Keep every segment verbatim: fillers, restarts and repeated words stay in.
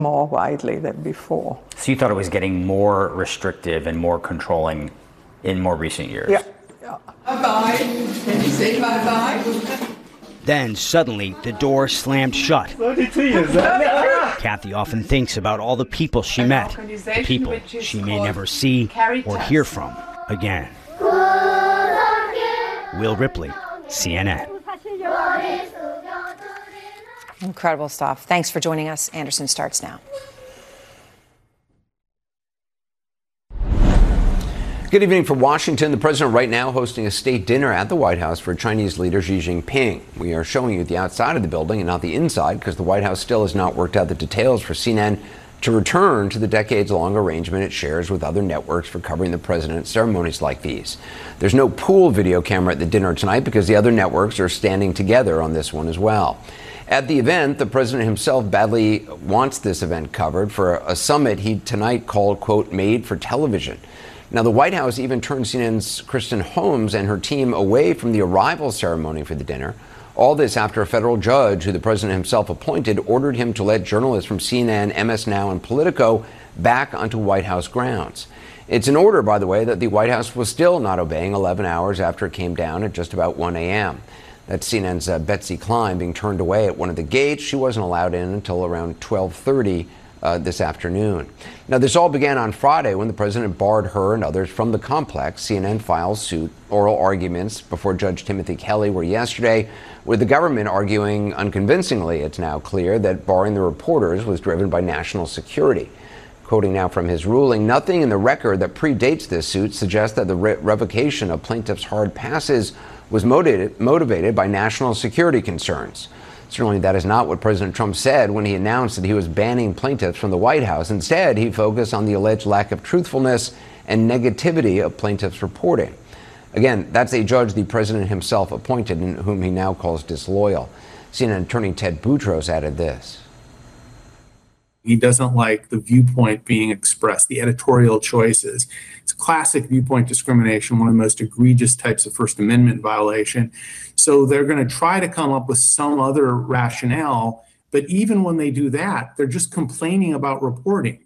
more widely than before. So you thought it was getting more restrictive and more controlling in more recent years? Yeah. yeah. Bye-bye. Can you say bye-bye? Then suddenly the door slammed shut. Kathy often thinks about all the people she met, the people she may never see or hear from again. Will Ripley, C N N. Incredible stuff. Thanks for joining us. Anderson starts now. Good evening from Washington. The president right now hosting a state dinner at the White House for Chinese leader Xi Jinping. We are showing you the outside of the building and not the inside because the White House still has not worked out the details for C N N to return to the decades-long arrangement it shares with other networks for covering the president's ceremonies like these. There's no pool video camera at the dinner tonight because the other networks are standing together on this one as well. At the event, the president himself badly wants this event covered for a summit he tonight called, quote, made for television. Now, the White House even turned C N N's Kristen Holmes and her team away from the arrival ceremony for the dinner. All this after a federal judge, who the president himself appointed, ordered him to let journalists from C N N, M S Now, and Politico back onto White House grounds. It's an order, by the way, that the White House was still not obeying eleven hours after it came down at just about one a m That's C N N's uh, Betsy Klein being turned away at one of the gates. She wasn't allowed in until around twelve thirty uh, this afternoon. Now, this all began on Friday when the president barred her and others from the complex. C N N files suit. Oral arguments before Judge Timothy Kelly were yesterday, with the government arguing unconvincingly, it's now clear, that barring the reporters was driven by national security. Quoting now from his ruling, nothing in the record that predates this suit suggests that the re- revocation of plaintiffs' hard passes was motivated, motivated by national security concerns. Certainly that is not what President Trump said when he announced that he was banning plaintiffs from the White House. Instead, he focused on the alleged lack of truthfulness and negativity of plaintiffs' reporting. Again, that's a judge the president himself appointed and whom he now calls disloyal. C N N attorney Ted Boutros added this. He doesn't like the viewpoint being expressed, the editorial choices. It's classic viewpoint discrimination, one of the most egregious types of First Amendment violation. So they're going to try to come up with some other rationale. But even when they do that, they're just complaining about reporting.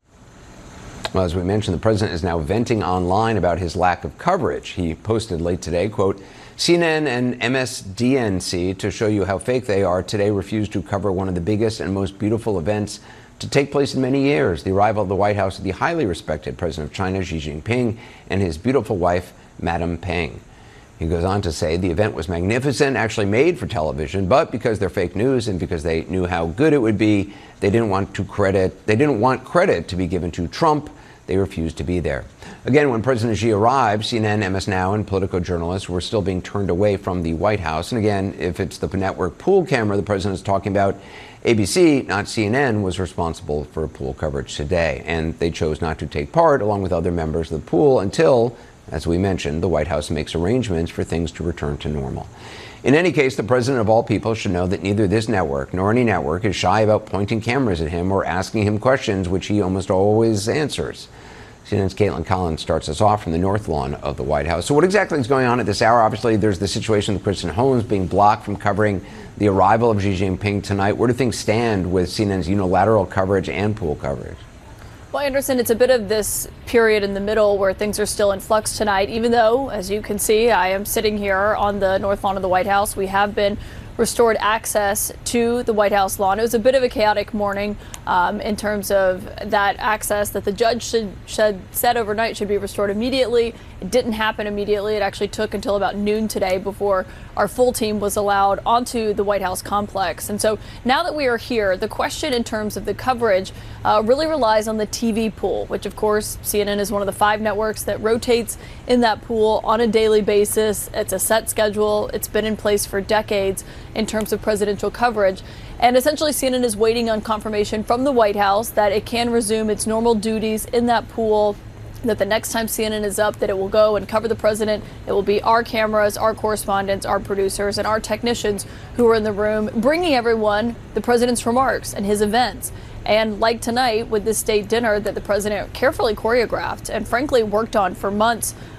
Well, as we mentioned, the president is now venting online about his lack of coverage. He posted late today, quote, C N N and M S D N C, to show you how fake they are, today refused to cover one of the biggest and most beautiful events to take place in many years, the arrival of the White House of the highly respected president of China, Xi Jinping, and his beautiful wife, Madam Peng. He goes on to say the event was magnificent, actually made for television, but because they're fake news and because they knew how good it would be, they didn't want to credit, they didn't want credit to be given to Trump. They refused to be there. Again, when President Xi arrived, C N N, M S Now, and Politico journalists were still being turned away from the White House. And again, if it's the network pool camera the president is talking about, A B C, not C N N, was responsible for pool coverage today. And they chose not to take part, along with other members of the pool, until, as we mentioned, the White House makes arrangements for things to return to normal. In any case, the president of all people should know that neither this network nor any network is shy about pointing cameras at him or asking him questions, which he almost always answers. C N N's Caitlin Collins starts us off from the north lawn of the White House. So what exactly is going on at this hour? Obviously, there's the situation with Kristen Holmes being blocked from covering the arrival of Xi Jinping tonight. Where do things stand with C N N's unilateral coverage and pool coverage? Well, Anderson, it's a bit of this period in the middle where things are still in flux tonight, even though, as you can see, I am sitting here on the north lawn of the White House. We have been restored access to the White House lawn. It was a bit of a chaotic morning um, in terms of that access that the judge should, should said overnight should be restored immediately. It didn't happen immediately. It actually took until about noon today before our full team was allowed onto the White House complex. And so now that we are here, the question in terms of the coverage uh, really relies on the T V pool, which of course C N N is one of the five networks that rotates in that pool on a daily basis. It's a set schedule. It's been in place for decades in terms of presidential coverage. And essentially C N N is waiting on confirmation from the White House that it can resume its normal duties in that pool, that the next time C N N is up, that it will go and cover the president. It will be our cameras, our correspondents, our producers, and our technicians who are in the room bringing everyone the president's remarks and his events. And like tonight with this state dinner that the president carefully choreographed and frankly worked on for months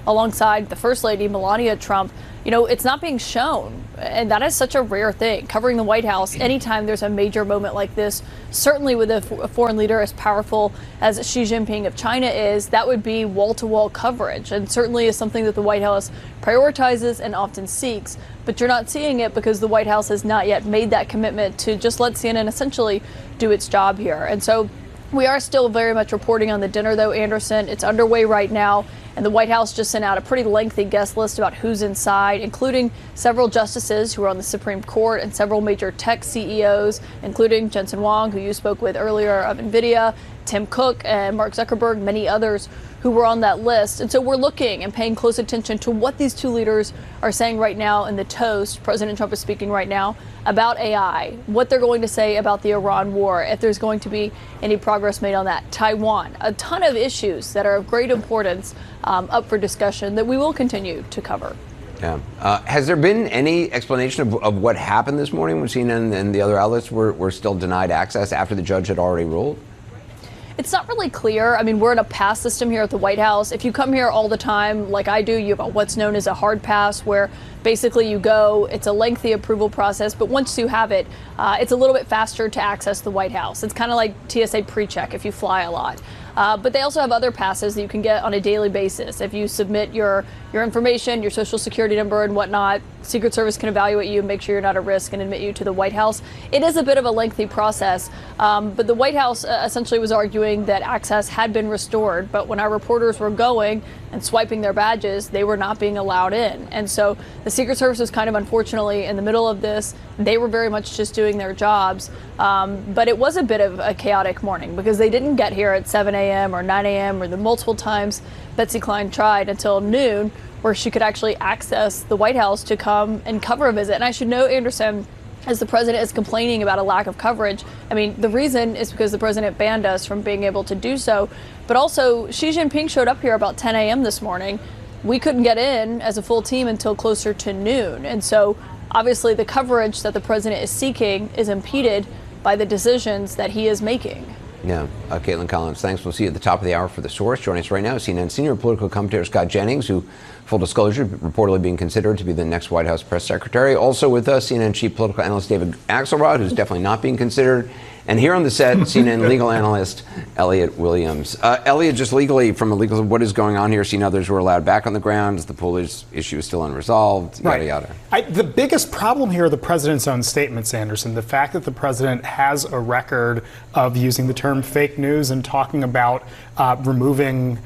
alongside the First Lady, Melania Trump, you know, it's not being shown. And that is such a rare thing, covering the White House anytime there's a major moment like this. Certainly with a, a foreign leader as powerful as Xi Jinping of China is, that would be wall-to-wall coverage, and certainly is something that the White House prioritizes and often seeks. But you're not seeing it because the White House has not yet made that commitment to just let C N N essentially do its job here. And so we are still very much reporting on the dinner, though, Anderson. It's underway right now. And the White House just sent out a pretty lengthy guest list about who's inside, including several justices who are on the Supreme Court and several major tech C E Os, including Jensen Huang, who you spoke with earlier, of NVIDIA, Tim Cook and Mark Zuckerberg, many others who were on that list. And so we're looking and paying close attention to what these two leaders are saying right now in the toast. President Trump is speaking right now about A I, what they're going to say about the Iran war, if there's going to be any progress made on that. Taiwan, a ton of issues that are of great importance um, up for discussion that we will continue to cover. Yeah. Uh, has there been any explanation of, of what happened this morning when C N N and the other outlets were, were still denied access after the judge had already ruled? It's not really clear. I mean, we're in a pass system here at the White House. If you come here all the time, like I do, you have what's known as a hard pass, where basically you go, it's a lengthy approval process, but once you have it, uh, it's a little bit faster to access the White House. It's kind of like T S A pre-check if you fly a lot. Uh, but they also have other passes that you can get on a daily basis. If you submit your, your information, your social security number and whatnot, Secret Service can evaluate you and make sure you're not at risk and admit you to the White House. It is a bit of a lengthy process, um, but the White House uh, essentially was arguing that access had been restored. But when our reporters were going and swiping their badges, they were not being allowed in. And so the Secret Service was kind of unfortunately in the middle of this. They were very much just doing their jobs. Um, but it was a bit of a chaotic morning because they didn't get here at seven a m or nine a m or the multiple times Betsy Klein tried until noon, where she could actually access the White House to come and cover a visit. And I should note, Anderson, as the president is complaining about a lack of coverage, I mean, the reason is because the president banned us from being able to do so. But also, Xi Jinping showed up here about ten a m this morning. We couldn't get in as a full team until closer to noon. And so obviously the coverage that the president is seeking is impeded by the decisions that he is making. Yeah. Uh, Caitlin Collins, thanks. We'll see you at the top of the hour for The Source. Joining us right now is C N N senior political commentator Scott Jennings, who, full disclosure, reportedly being considered to be the next White House press secretary. Also with us, C N N chief political analyst David Axelrod, who's definitely not being considered. And here on the set, C N N legal analyst Elliot Williams. Uh, Elliot, just legally, from a legal, what is going on here? Seen others were allowed back on the grounds. The pool is, issue is still unresolved. Yada Right. yada. I, the biggest problem here are the president's own statements, Anderson. The fact that the president has a record of using the term fake news and talking about uh, removing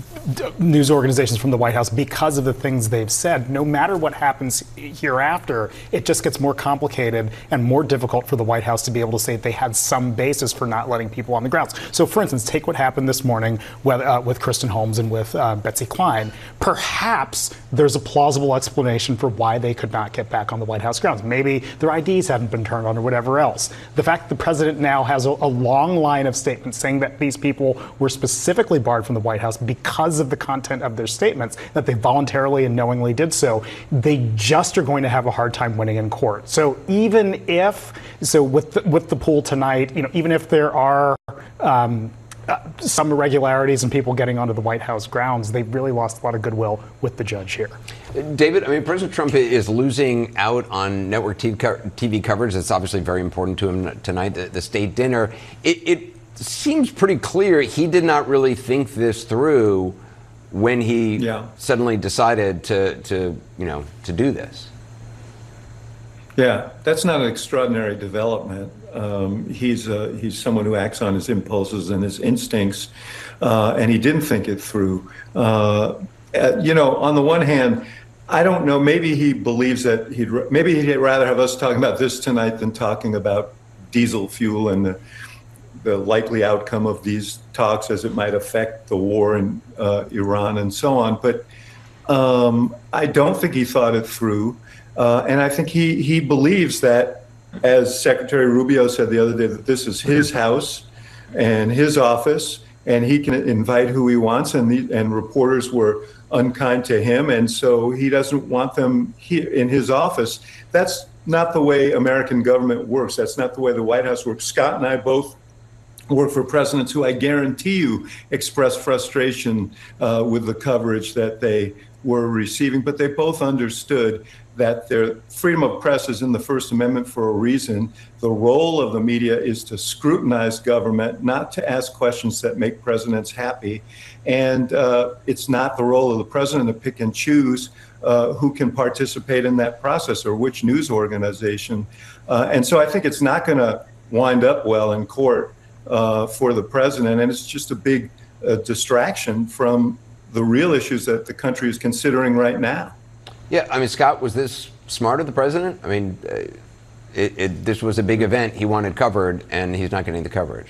news organizations from the White House because of the things they've said. No matter what happens hereafter, it just gets more complicated and more difficult for the White House to be able to say they had some basis for not letting people on the grounds. So, for instance, take what happened this morning with, uh, with Kristen Holmes and with uh, Betsy Klein. Perhaps there's a plausible explanation for why they could not get back on the White House grounds. Maybe their I Ds haven't been turned on or whatever else. The fact that the president now has a, a long line of statements saying that these people were specifically barred from the White House because of the content of their statements, that they voluntarily and knowingly did so, they just are going to have a hard time winning in court. So even if, so with the, with the pool tonight, you know, even if there are um, uh, some irregularities and people getting onto the White House grounds, they've really lost a lot of goodwill with the judge here. David, I mean, President Trump is losing out on network T V coverage. That's obviously very important to him tonight, the, the state dinner. It, it seems pretty clear he did not really think this through when he yeah. suddenly decided to, to, you know, to do this. Yeah, that's not an extraordinary development. Um, he's uh, he's someone who acts on his impulses and his instincts, uh, and he didn't think it through. Uh, you know, on the one hand, I don't know. Maybe he believes that he'd maybe he'd rather have us talking about this tonight than talking about diesel fuel and the the likely outcome of these talks as it might affect the war in uh, Iran and so on. But um, I don't think he thought it through. Uh, and I think he, he believes that, as Secretary Rubio said the other day, that this is his house and his office, and he can invite who he wants, and, the, and reporters were unkind to him, and so he doesn't want them here in his office. That's not the way American government works. That's not the way the White House works. Scott and I both work for presidents who I guarantee you expressed frustration uh, with the coverage that they were receiving, but they both understood that their freedom of press is in the First Amendment for a reason. The role of the media is to scrutinize government, not to ask questions that make presidents happy. And uh, it's not the role of the president to pick and choose uh, who can participate in that process or which news organization. Uh, and so I think it's not going to wind up well in court uh, for the president. And it's just a big uh, distraction from the real issues that the country is considering right now. Yeah, I mean, Scott, was this smart of the president? I mean, uh, it, it, this was a big event he wanted covered, and he's not getting the coverage.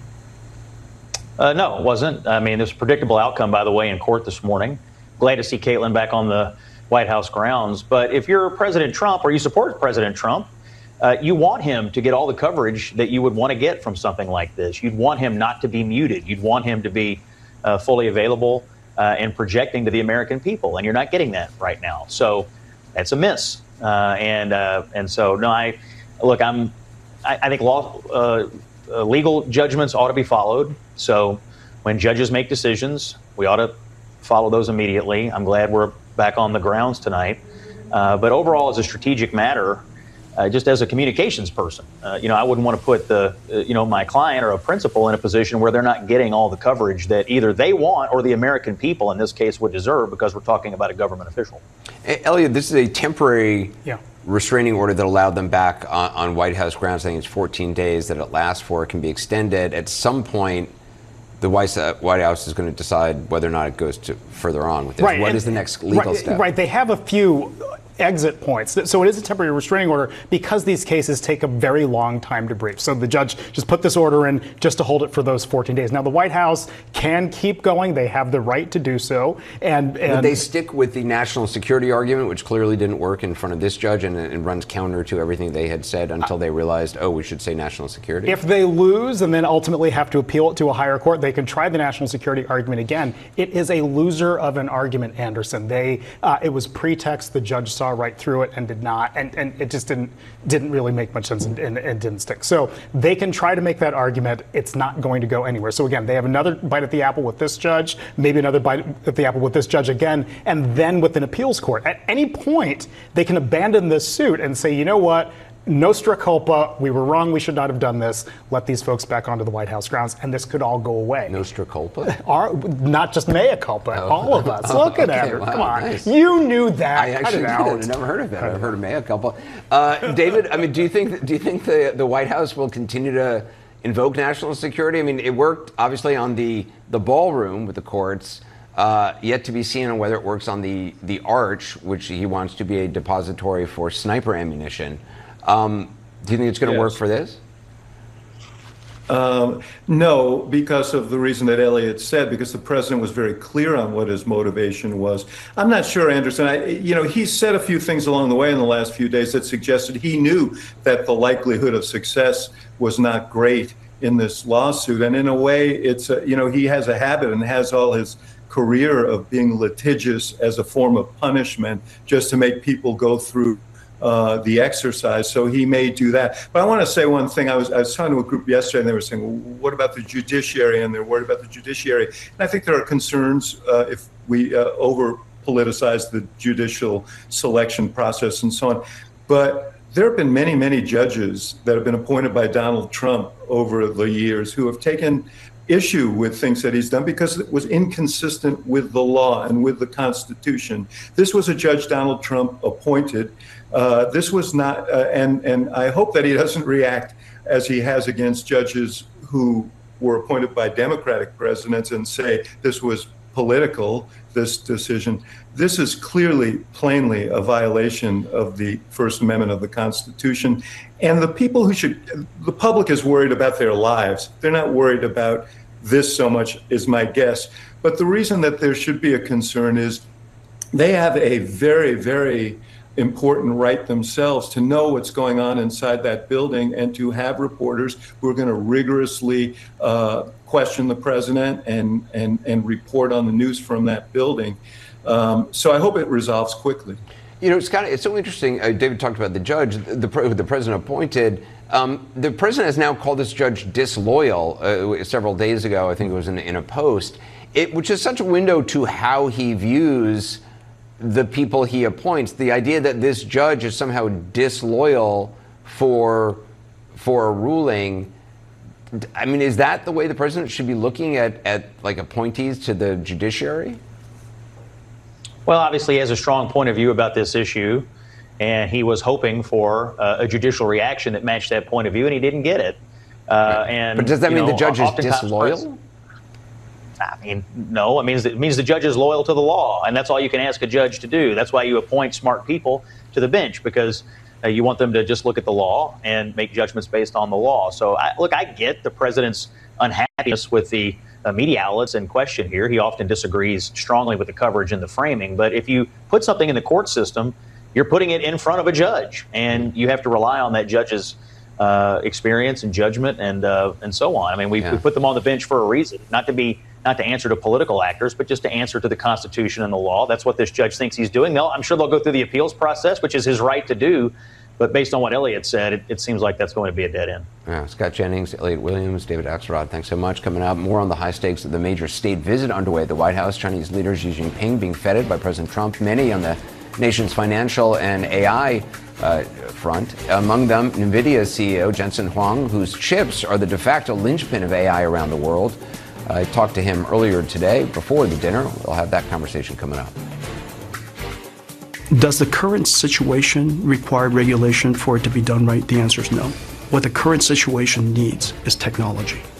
Uh, no, it wasn't. I mean, there's a predictable outcome, by the way, in court this morning. Glad to see Caitlin back on the White House grounds. But if you're President Trump or you support President Trump, uh, you want him to get all the coverage that you would want to get from something like this. You'd want him not to be muted. You'd want him to be uh, fully available Uh, and projecting to the American people, and you're not getting that right now. So that's a miss. Uh, and uh, and so no, I look. I'm. I, I think law, uh, uh, legal judgments ought to be followed. So when judges make decisions, we ought to follow those immediately. I'm glad we're back on the grounds tonight. Uh, but overall, as a strategic matter, uh, just as a communications person, uh, you know, I wouldn't want to put the, uh, you know, my client or a principal in a position where they're not getting all the coverage that either they want or the American people in this case would deserve, because we're talking about a government official. Hey, Elliot, this is a temporary yeah. restraining order that allowed them back on, on White House grounds. I think it's fourteen days that it lasts for. It can be extended. At some point, the White House is going to decide whether or not it goes to further on with this. Right. What and, is the next legal right, step? Right. They have a few exit points. So it is a temporary restraining order because these cases take a very long time to brief. So the judge just put this order in just to hold it for those fourteen days. Now, the White House can keep going. They have the right to do so. And, and would they stick with the national security argument, which clearly didn't work in front of this judge and, and runs counter to everything they had said until they realized, oh, we should say national security? If they lose and then ultimately have to appeal it to a higher court, they can try the national security argument again. It is a loser of an argument, Anderson. They uh, it was pretext. The judge saw right through it and did not, and, and it just didn't didn't really make much sense and, and, and didn't stick. So they can try to make that argument. It's not going to go anywhere. So again, they have another bite at the apple with this judge, maybe another bite at the apple with this judge again, and then with an appeals court. At any point, they can abandon this suit and say, you know what? Nostra culpa, we were wrong, we should not have done this. Let these folks back onto the White House grounds, and this could all go away. Nostra culpa? Our, not just mea culpa, oh. all of us. Oh, Look at okay, her, wow, come on. Nice. You knew that. I actually did. I've never heard of that. I've heard of mea culpa. Uh, David, I mean, do you think do you think the, the White House will continue to invoke national security? I mean, it worked obviously on the, the ballroom with the courts. Uh, yet to be seen on whether it works on the, the arch, which he wants to be a depository for sniper ammunition. Um, Do you think it's going to yes. work for this? Um, no, because of the reason that Elliot said, because the president was very clear on what his motivation was. I'm not sure, Anderson. I, you know, he said a few things along the way in the last few days that suggested he knew that the likelihood of success was not great in this lawsuit. And in a way, it's, a, you know, he has a habit and has all his career of being litigious as a form of punishment just to make people go through Uh, the exercise, so he may do that. But I want to say one thing. I was I was talking to a group yesterday, and they were saying, "Well, what about the judiciary?" And they're worried about the judiciary. And I think there are concerns uh, if we uh, over politicize the judicial selection process and so on. But there have been many, many judges that have been appointed by Donald Trump over the years who have taken issue with things that he's done because it was inconsistent with the law and with the Constitution. This was a judge Donald Trump appointed. Uh, this was not, uh, and and I hope that he doesn't react as he has against judges who were appointed by Democratic presidents and say this was political, this decision. This is clearly, plainly a violation of the First Amendment of the Constitution. And the people who should, the public is worried about their lives. They're not worried about this so much, is my guess. But the reason that there should be a concern is they have a very, very important right themselves to know what's going on inside that building and to have reporters who are going to rigorously uh, question the president and, and, and report on the news from that building. Um, so I hope it resolves quickly. You know, Scott, it's so interesting. Uh, David talked about the judge, the, the president appointed. Um, the president has now called this judge disloyal uh, several days ago. I think it was in, in a post, it, which is such a window to how he views the people he appoints. The idea that this judge is somehow disloyal for for a ruling. I mean, is that the way the president should be looking at, at like appointees to the judiciary? Well, obviously, he has a strong point of view about this issue, and he was hoping for uh, a judicial reaction that matched that point of view, and he didn't get it. Uh, and but does that mean know, the judge is oftentimes disloyal? I mean, no. It means it means the judge is loyal to the law, and that's all you can ask a judge to do. That's why you appoint smart people to the bench, because uh, you want them to just look at the law and make judgments based on the law. So, I, look, I get the president's unhappiness with the uh, media outlets in question here. He often disagrees strongly with the coverage and the framing. But if you put something in the court system, you're putting it in front of a judge, and you have to rely on that judge's uh, experience and judgment and uh, and so on. I mean, we, Yeah. we put them on the bench for a reason, not to be not to answer to political actors, but just to answer to the Constitution and the law. That's what this judge thinks he's doing. They'll, I'm sure they'll go through the appeals process, which is his right to do. But based on what Elliott said, it, it seems like that's going to be a dead end. Yeah, Scott Jennings, Elliott Williams, David Axelrod, thanks so much. Coming up, more on the high stakes of the major state visit underway at the White House. Chinese leader Xi Jinping being feted by President Trump. Many on the nation's financial and A I uh, front. Among them, NVIDIA C E O Jensen Huang, whose chips are the de facto linchpin of A I around the world. I talked to him earlier today before the dinner. We'll have that conversation coming up. Does the current situation require regulation for it to be done right? The answer is no. What the current situation needs is technology.